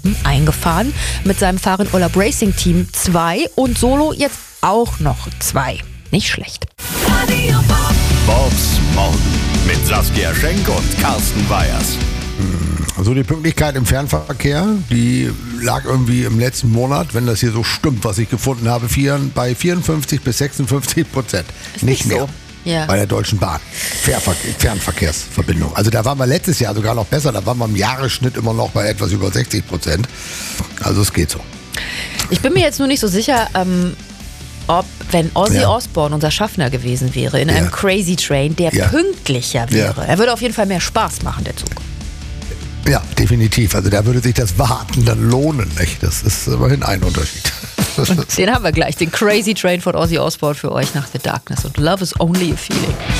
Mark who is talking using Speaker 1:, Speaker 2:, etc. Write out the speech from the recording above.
Speaker 1: Etappen eingefahren. Mit seinem Fahrrad-Urlaub Racing Team 2 und Solo jetzt auch noch 2. Nicht schlecht.
Speaker 2: Bobs Morgen mit Saskia Schenk und Carsten Weyers.
Speaker 3: Also die Pünktlichkeit im Fernverkehr, die lag irgendwie im letzten Monat, wenn das hier so stimmt, was ich gefunden habe, bei 54 bis 56%. Nicht mehr.
Speaker 1: so. Ja.
Speaker 3: Bei der Deutschen Bahn. Fernverkehrsverbindung. Also da waren wir letztes Jahr sogar noch besser. Da waren wir im Jahresschnitt immer noch bei etwas über 60%. Also es geht so.
Speaker 1: Ich bin mir jetzt nur nicht so sicher, wenn Ozzy Osbourne unser Schaffner gewesen wäre in einem Crazy Train, der pünktlicher wäre. Er würde auf jeden Fall mehr Spaß machen, der Zug.
Speaker 3: Ja, definitiv. Also da würde sich das Warten dann lohnen, nicht? Das ist immerhin ein Unterschied.
Speaker 1: Den haben wir gleich, den Crazy Train von Ozzy Osbourne für euch nach The Darkness und Love is Only a Feeling.